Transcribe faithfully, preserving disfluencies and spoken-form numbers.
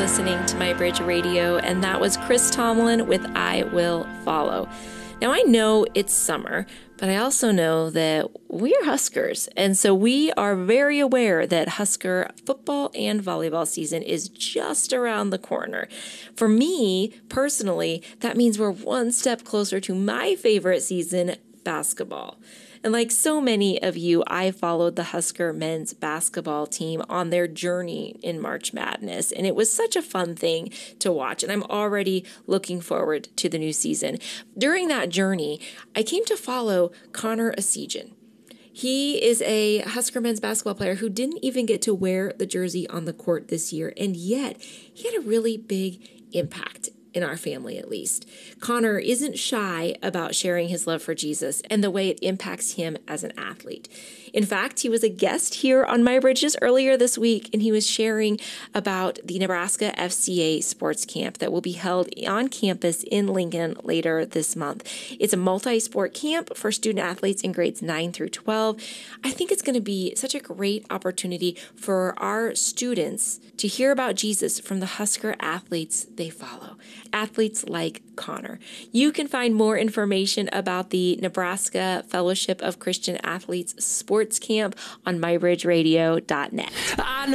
listening to My Bridge Radio, and that was Chris Tomlin with I Will Follow. Now, I know it's summer, but I also know that we are Huskers, and so we are very aware that Husker football and volleyball season is just around the corner. For me, personally, that means we're one step closer to my favorite season, basketball. And like so many of you, I followed the Husker men's basketball team on their journey in March Madness, and it was such a fun thing to watch, and I'm already looking forward to the new season. During that journey, I came to follow Connor Essegian. He is a Husker men's basketball player who didn't even get to wear the jersey on the court this year, and yet he had a really big impact in our family, at least. Connor isn't shy about sharing his love for Jesus and the way it impacts him as an athlete. In fact, he was a guest here on My Bridges earlier this week, and he was sharing about the Nebraska F C A sports camp that will be held on campus in Lincoln later this month. It's a multi-sport camp for student athletes in grades nine through twelve. I think it's going to be such a great opportunity for our students to hear about Jesus from the Husker athletes they follow. Athletes like Connor. You can find more information about the Nebraska Fellowship of Christian Athletes Sports Camp on my bridge radio dot net. I know